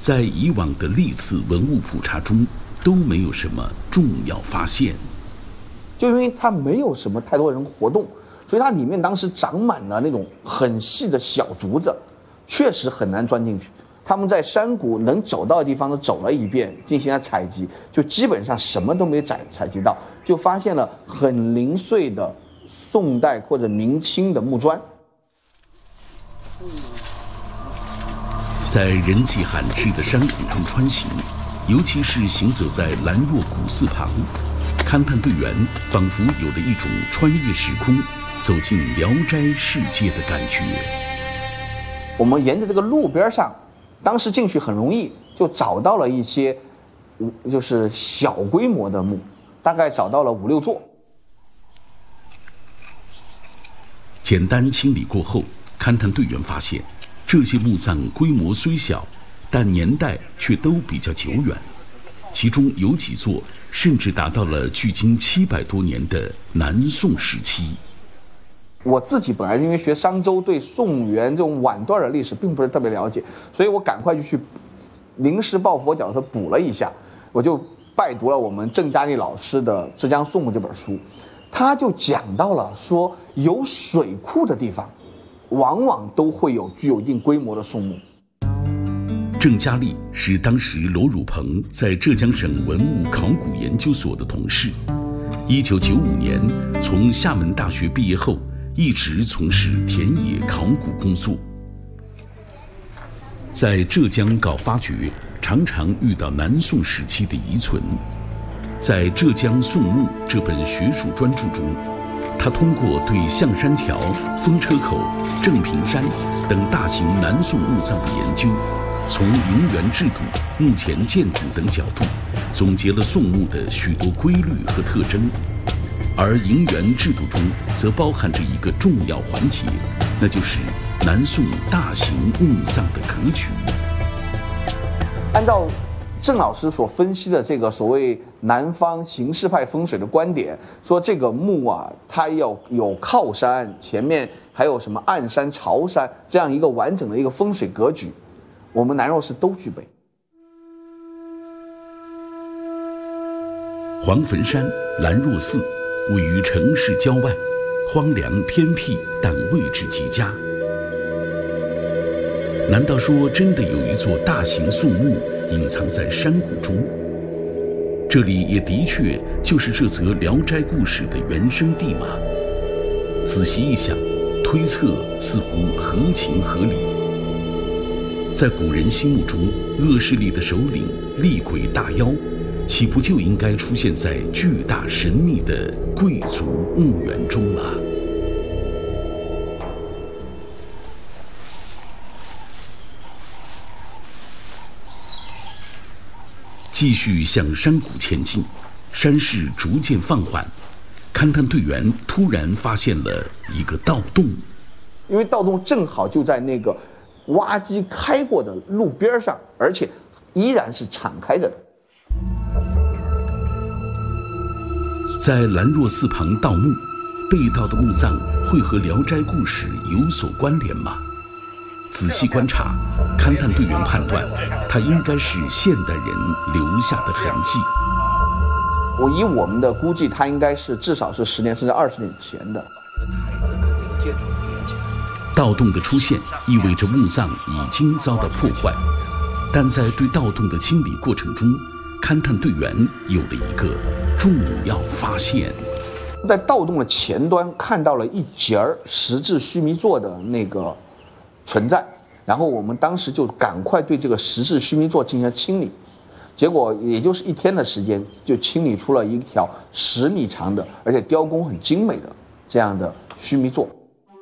在以往的历次文物普查中都没有什么重要发现。 就因为它没有什么太多人活动，所以它里面当时长满了那种很细的小竹子，确实很难钻进去。他们在山谷能走到的地方都走了一遍，进行了采集，就基本上什么都没采集到，就发现了很零碎的宋代或者明清的木砖。 在人迹罕至的山谷中穿行，尤其是行走在兰若古寺旁，勘探队员仿佛有了一种穿越时空、走进聊斋世界的感觉。 我们沿着这个路边上，当时进去很容易，就找到了一些就是小规模的墓，大概找到了5、6座。 简单清理过后，勘探队员发现，这些墓葬规模虽小，但年代却都比较久远，其中有几座甚至达到了距今700多年的南宋时期。 我自己本来因为学商周，对宋元这种晚段的历史并不是特别了解，所以我赶快就去临时抱佛脚的补了一下，我就拜读了我们郑嘉丽老师的《浙江宋墓》这本书，他就讲到了说，有水库的地方，往往都会有具有一定规模的宋墓。 郑嘉丽是当时罗汝鹏在浙江省文物考古研究所的同事，1995年从厦门大学毕业后，一直从事田野考古工作。在浙江搞发掘，常常遇到南宋时期的遗存。在《浙江宋墓》这本学术专著中，他通过对象山桥、风车口、正平山等大型南宋墓葬的研究，从陵园制度、墓前建筑等角度，总结了宋墓的许多规律和特征。而陵园制度中则包含着一个重要环节，那就是南宋大型墓葬的格局。 按照郑老师所分析的这个所谓南方形式派风水的观点，说这个墓啊，它要有靠山，前面还有什么暗山、朝山这样一个完整的一个风水格局，我们南若寺都具备。 黄坟山、兰若寺位于城市郊外，荒凉偏僻，但位置极佳。难道说真的有一座大型宋墓隐藏在山谷中？这里也的确就是这则《聊斋》故事的原生地吗？仔细一想，推测似乎合情合理。在古人心目中，恶势力的首领厉鬼大妖，岂不就应该出现在巨大神秘的贵族墓园中吗？继续向山谷前进，山势逐渐放缓，勘探队员突然发现了一个盗洞。 因为盗洞正好就在那个挖机开过的路边上，而且依然是敞开着的。 在兰若寺旁盗墓，被盗的墓葬会和《聊斋》故事有所关联吗？仔细观察，勘探队员判断，它应该是现代人留下的痕迹。 以我们的估计，它应该是至少是10年甚至20年前的。 盗洞的出现意味着墓葬已经遭到破坏，但在对盗洞的清理过程中，勘探队员有了一个重要发现。 在盗洞的前端看到了一节石质须弥座的那个存在，然后我们当时就赶快对这个石质须弥座进行了清理，结果也就是1天的时间，就清理出了一条10米长的，而且雕工很精美的这样的须弥座。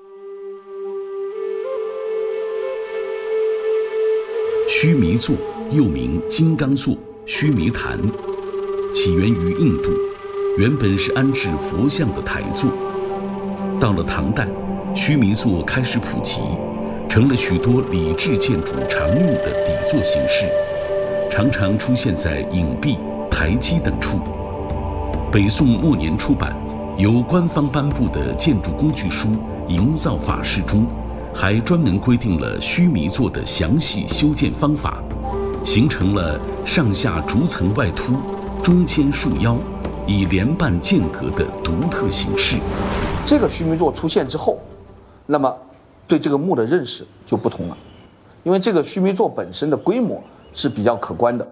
须弥座又名金刚座、须弥坛，起源于印度，原本是安置佛像的台座。到了唐代，须弥座开始普及，成了许多礼制建筑常用的底座形式，常常出现在影壁、台基等处。北宋末年出版由官方颁布的建筑工具书《营造法式》中，还专门规定了须弥座的详细修建方法， 形成了上下逐层外凸，中间束腰，以连瓣间隔的独特形式。 这个须弥座出现之后，那么对这个墓的认识就不同了，因为这个须弥座本身的规模是比较可观的。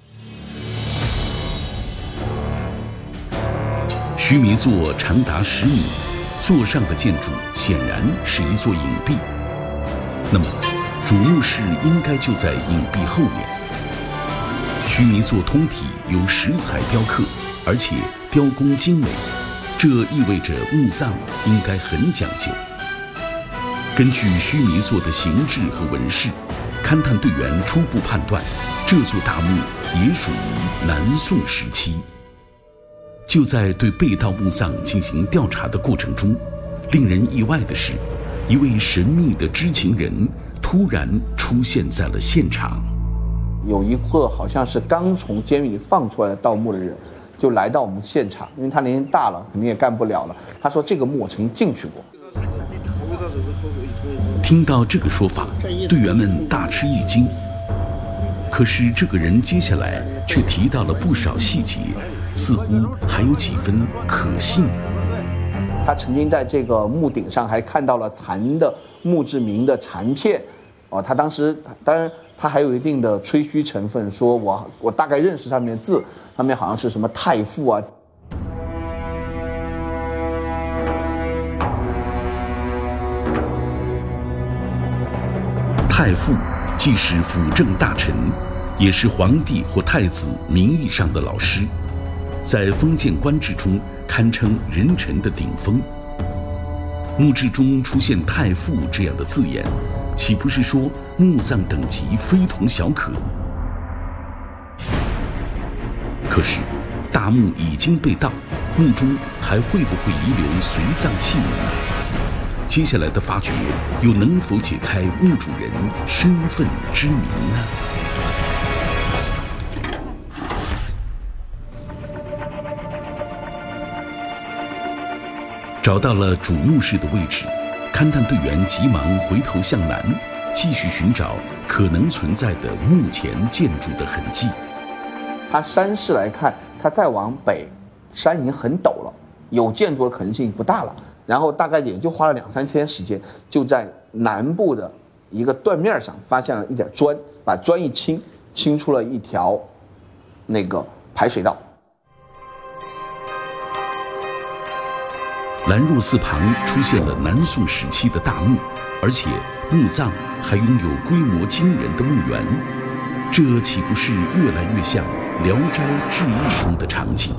须弥座长达10米，座上的建筑显然是一座隐蔽。那么，主墓室应该就在隐蔽后面。须弥座通体由石材雕刻，而且雕工精美，这意味着墓葬应该很讲究。根据须弥座的形制和纹饰，勘探队员初步判断，这座大墓也属于南宋时期。就在对被盗墓葬进行调查的过程中，令人意外的是，一位神秘的知情人突然出现在了现场。 有一个好像是刚从监狱里放出来的盗墓的人，就来到我们现场，因为他年龄大了，肯定也干不了了。他说这个墓我曾经进去过。 听到这个说法，队员们大吃一惊。可是这个人接下来却提到了不少细节，似乎还有几分可信。 他曾经在这个墓顶上还看到了残的墓志铭的残片，他当时当然他还有一定的吹嘘成分，说我大概认识上面的字，上面好像是什么太傅啊。 太傅既是辅政大臣，也是皇帝或太子名义上的老师，在封建官制中堪称人臣的顶峰。墓志中出现太傅这样的字眼，岂不是说墓葬等级非同小可？可是大墓已经被盗，墓中还会不会遗留随葬器物呢？接下来的发掘又能否解开墓主人身份之谜呢？找到了主墓室的位置，勘探队员急忙回头向南，继续寻找可能存在的墓前建筑的痕迹。 它山势来看，它再往北，山已经很陡了，有建筑的可能性不大了。然后大概也就花了2-3天时间，就在南部的一个断面上发现了一点砖，把砖一清，清出了一条那个排水道。 兰若寺旁出现了南宋时期的大墓，而且墓葬还拥有规模惊人的墓园，这岂不是越来越像《聊斋志异》中的场景？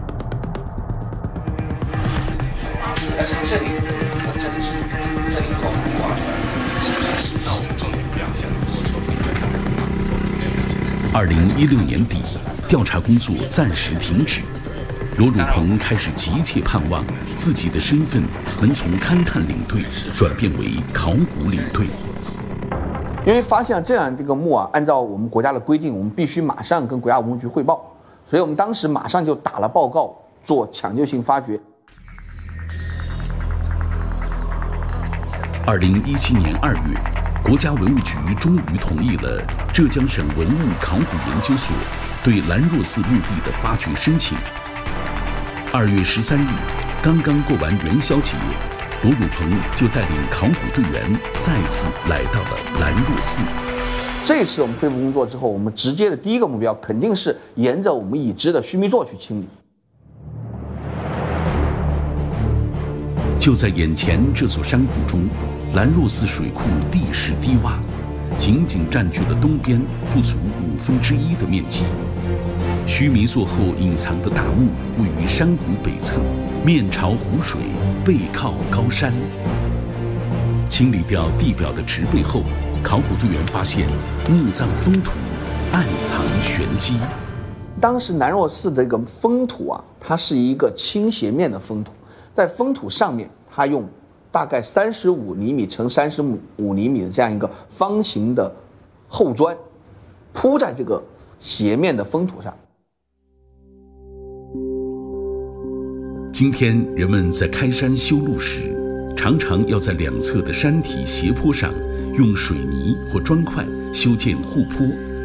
但是这里和这里后挖出来的。 2016年底，调查工作暂时停止。罗汝鹏开始急切盼望自己的身份能从勘探领队转变为考古领队。 因为发现这样这个墓啊，按照我们国家的规定，我们必须马上跟国家文物局汇报，所以我们当时马上就打了报告，做抢救性发掘。 2017年2月，国家文物局终于同意了浙江省文物考古研究所对兰若寺墓地的发掘申请。2月13日，刚刚过完元宵节，罗汝鹏就带领考古队员再次来到了兰若寺。 这次我们恢复工作之后，我们直接的第一个目标肯定是沿着我们已知的须弥座去清理。 就在眼前这所山谷中，兰若寺水库地势低洼，仅仅占据了东边不足1/5的面积。须弥座后隐藏的大墓位于山谷北侧，面朝湖水，背靠高山。清理掉地表的植被后，考古队员发现墓葬封土暗藏玄机。 当时南若寺的这个封土啊，它是一个倾斜面的封土，在封土上面，它用大概35厘米乘35厘米的这样一个方形的厚砖铺在这个斜面的封土上。 今天人们在开山修路时，常常要在两侧的山体斜坡上用水泥或砖块修建护坡，